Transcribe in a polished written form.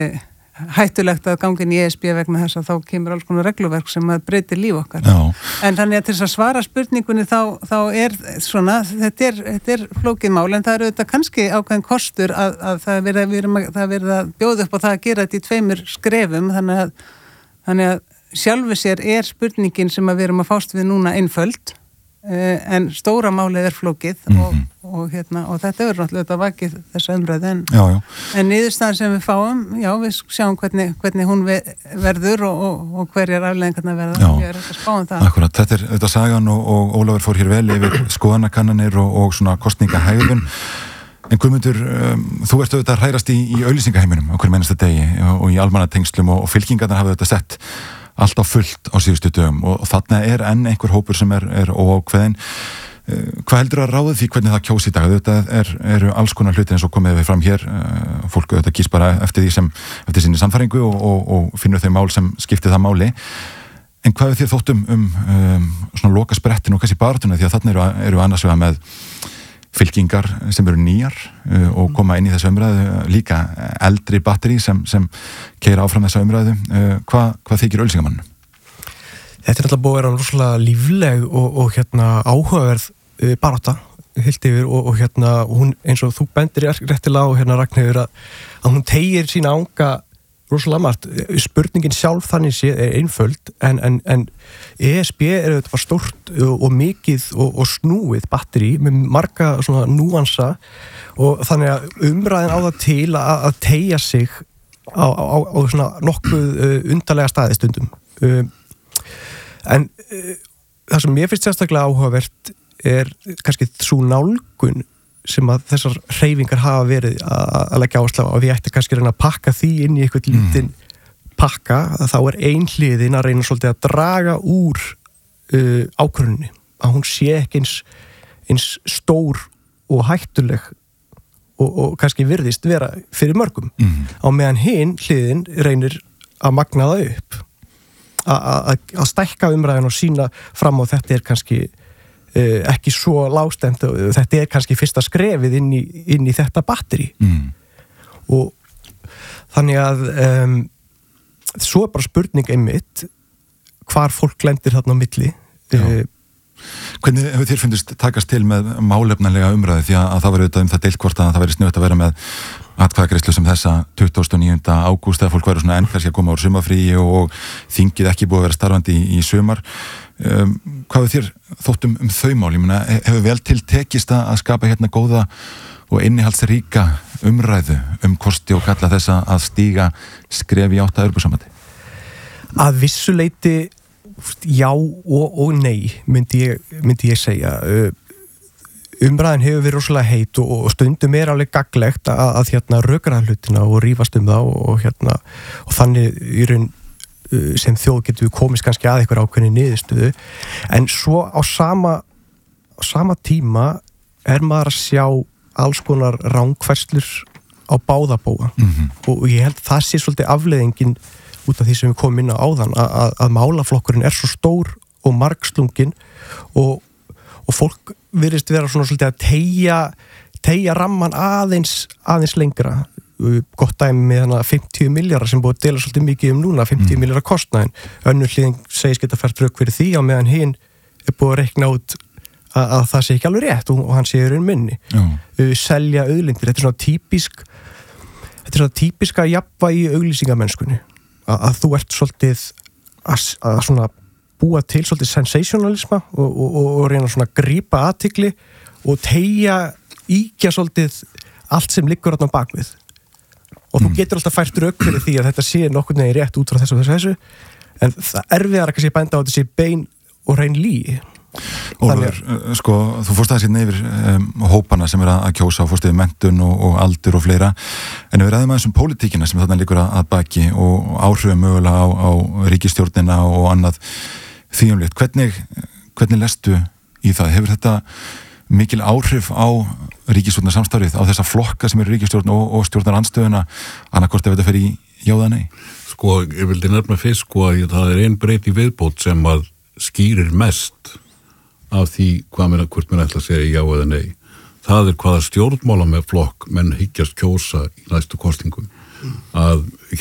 hættulegt að ganga inn í ESB vegna þess að þá kemur alls konar regluverk sem að breytir líf okkar. Já. En þannig að til þess að svara spurningunni þá svona, þetta er flókið mál, en það eru þetta kannski ákveðin kostur að það verið að bjóða upp á það að gera þetta í 2 skrefum, þannig að sjálfu sér spurningin sem að við erum að fást við núna einföld, en stóra málið flókið og þetta náttúrulega vakið þessa umræðu en niðurstaðan sem við fáum, við sjáum hvernig hún verður og hverjar afleiðingarnar verða. Ég ekki að spá það. Akkurat, þetta er sagan og Ólafur fór hér vel yfir skoðanakannanir og svona kosningahegðun. En Guðmundur, þú ert auðvitað að hrærast í auglýsingaheiminum á hverjum einasta degi og í almannatengslum og fylkingarnar hafa þetta sett allt á fullt á síðustu dögum og þarna enn einhver hópur sem óákveðin. Hvað heldur að ráða því hvernig það kjósi í dag? Þetta eru alls konar hlutir eins og komið við fram hér. Fólk auðvitað kýs bara eftir sinni sannfæringu og finnur þau mál sem skiptir það máli. En hvað þér þóttum svona loka sprettin og kannski baratuna, því að þarna eru annars vegar með fylkingar sem eru nýjar og koma inn í þessu umræðu, líka eldri batteri sem keyra áfram þessa umræðu. Hvað þykir auglýsingamannum? Þetta er alltaf búið að vera rosalega lífleg og áhugaverð barátta heilt yfir og hún, eins og þú bendir réttilega á Ragnheiður, að hún teygir sína anga rosalega margt. Spurningin sjálf þannig sé einföld en ESB þetta bara stórt og mikið og snúið batteri með marga svona núansa og þannig að umræðin á það til að teygja sig á svona nokkuð undarlega staði stundum. En það sem mér finnst sérstaklega áhugavert kannski sú nálgun sem að þessar hreyfingar hafa verið að leggja áherslu á, og við ætti kannski reyna að pakka því inn í eitthvað lítinn pakka, að þá ein hliðin að reyna svolítið að draga úr ákvörðuninni, að hún sé ekki eins stór og hættuleg og kannski virðist vera fyrir mörgum. Á meðan hin hliðin reynir að magna það upp, að stækka umræðin og sína fram á þetta kannski ekki svo lágstemt og þetta kannski fyrsta skrefið inn í þetta batteri. Og þannig að svo bara spurning einmitt hvar fólk lendir þarna á milli. Hvernig hefur þér fundist takast til með málefnalega umræði, því að það var auðvitað það deilt hvort að það væri sniðugt að vera með atkvæðagreiðslu sem þessa 29. ágúst eða fólk væri svona enn kannski að koma úr sumarfríi og þingið ekki búið að vera starfandi í sumar. Hvað hefur þér þótt þau mál? Ég meina, hefur vel til tekist að skapa góða og innihaldsríka umræðu kosti og kalla þess að stíga skref í átt að Evrópusambandi? Að vissu leyti já og nei myndi ég segja. Umræðin hefur verið rosalega heit og stundum alveg gagnlegt að rökra hlutina og rífast það og þannig í raun sem þjóð getur við komist kannski að einhver ákveðni niðurstöðu, en svo á sama tíma maður að sjá alls konar rangfærslur á báða bóga og ég held það sé svolítið afleiðingin út af því sem við komum inn á áðan, að málaflokkurinn svo stór og margslungin og fólk virðist vera svona svolítið að teygja ramman aðeins lengra. Gott dæmi með 50 milljarðar sem búið að dela svolítið mikið núna, 50 milljarðar kostnaðin. Önnur hliðin segist geta fært rök fyrir því, á meðan hinn búið að reikna út að það sé ekki alveg rétt og hann sé minni. Selja auðlindir, þetta er svona típiska jafnvægi í auglýsingamennskunni, að þú ert svolítið að svona búa til svolítið sensationalisma og reyna svona að grípa athygli og íkja svolítið allt sem liggur þarna bakvið. Og þú getur alltaf fært rök fyrir því að þetta sé nokkurn veginn rétt út frá þessu, en það erfiðar kannski að benda á að þetta sé bein og reyn lygi. Ólafur, þú fórst aðeins hérna yfir hópana sem að kjósa og fórst yfir menntun og aldur og fleira, en við ræðum aðeins pólitíkina sem þarna liggur að baki og áhrifum mögulega á ríkisstjórnina og annað þýjumlegt. Hvernig lestu í það? Hefur þetta mikil áhrif á ríkisstjórnarsamstarfið, á þessa flokka sem eru ríkisstjórn og stjórnarandstöðuna, annarkvort ef þetta fer í já eða nei? Ég vildi nefna fyrst að það ein breyti viðbót sem að skýrir mest af því hvort menn ætla að segja já eða nei. Það hvaða stjórnmála með flokk menn hyggjast kjósa í næstu kosningum. að